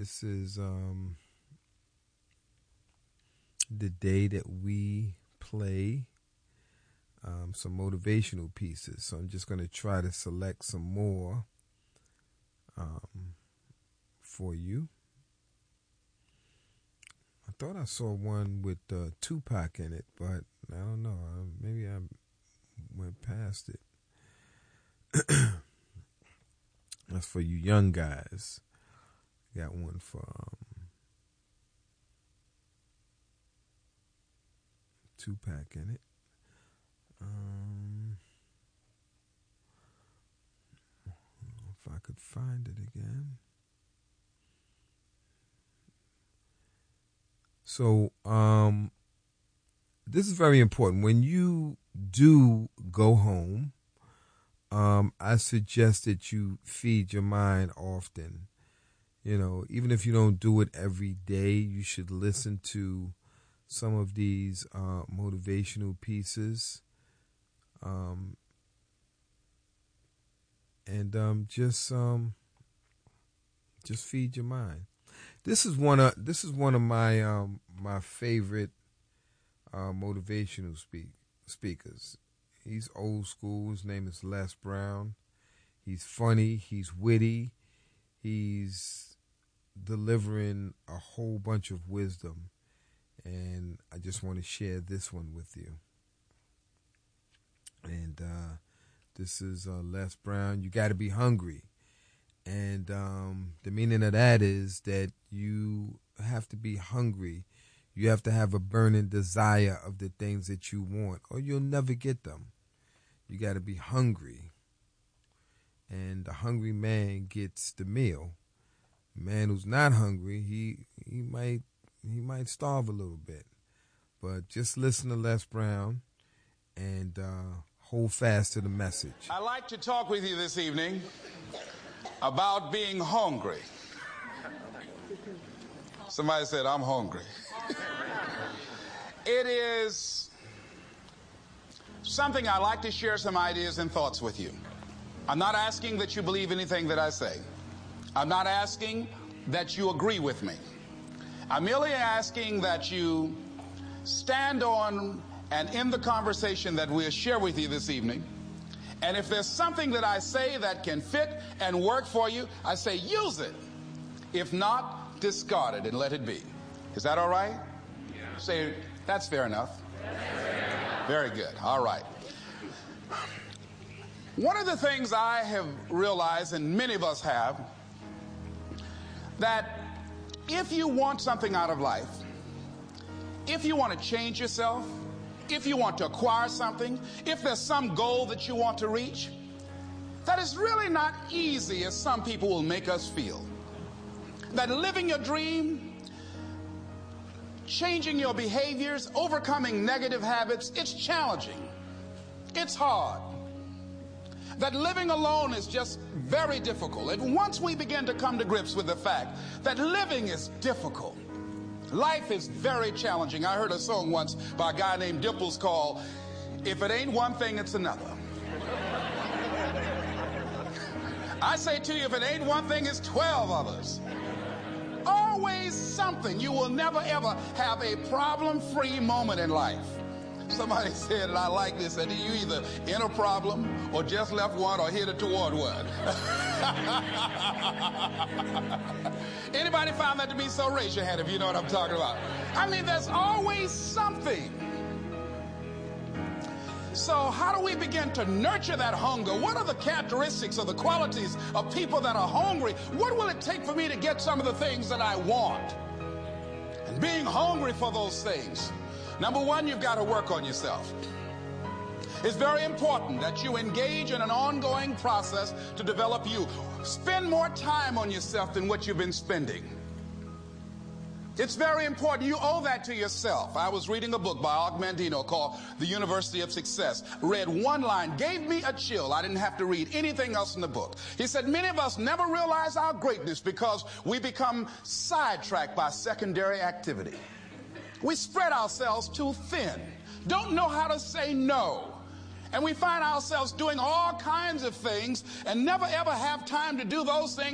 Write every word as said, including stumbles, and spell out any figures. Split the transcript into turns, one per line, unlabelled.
This is um, the day that we play um, some motivational pieces. So I'm just going to try to select some more um, for you. I thought I saw one with uh, Tupac in it, but I don't know. Uh, maybe I went past it. That's for you young guys. Got one for um, Tupac in it. Um, if I could find it again. So, um, this is very important. When you do go home, um, I suggest that you feed your mind often. You know, even if you don't do it every day, you should listen to some of these uh, motivational pieces, um, and um, just um, just feed your mind. This is one of this is one of my um, my favorite uh, motivational speak speakers. He's old school. His name is Les Brown. He's funny. He's witty. He's delivering a whole bunch of wisdom, and I just want to share this one with you. And uh, this is uh, Les Brown. You got to be hungry, and um, the meaning of that is that you have to be hungry. You have to have a burning desire of the things that you want, or you'll never get them. You got to be hungry, and the hungry man gets the meal. Man who's not hungry, he he might he might starve a little bit. But just listen to Les Brown and uh, hold fast to the message.
I'd like to talk with you this evening about being hungry. Somebody said, I'm hungry. It is something I like to share some ideas and thoughts with you. I'm not asking that you believe anything that I say. I'm not asking that you agree with me. I'm merely asking that you stand on and in the conversation that we'll share with you this evening. And if there's something that I say that can fit and work for you, I say use it. If not, discard it and let it be. Is that all right? Yeah. Say, that's fair enough. That's fair enough. Very good. All right. One of the things I have realized, and many of us have, that if you want something out of life, if you want to change yourself, if you want to acquire something, if there's some goal that you want to reach, that is really not easy as some people will make us feel. That living your dream, changing your behaviors, overcoming negative habits, it's challenging. It's hard. That living alone is just very difficult. And once we begin to come to grips with the fact that living is difficult, life is very challenging. I heard a song once by a guy named Dimples called, If It Ain't One Thing, It's Another. I say to you, if it ain't one thing, it's twelve others. Always something. You will never, ever have a problem-free moment in life. Somebody said, and I like this, that you either in a problem or just left one or headed toward one. Anybody found that to be so? Raise your hand if you know what I'm talking about. I mean, there's always something. So how do we begin to nurture that hunger? What are the characteristics or the qualities of people that are hungry? What will it take for me to get some of the things that I want? And being hungry for those things. Number one, you've got to work on yourself. It's very important that you engage in an ongoing process to develop you. Spend more time on yourself than what you've been spending. It's very important. You owe that to yourself. I was reading a book by Og Mandino called The University of Success. Read one line, gave me a chill. I didn't have to read anything else in the book. He said, many of us never realize our greatness because we become sidetracked by secondary activity. We spread ourselves too thin, don't know how to say no. And we find ourselves doing all kinds of things and never ever have time to do those things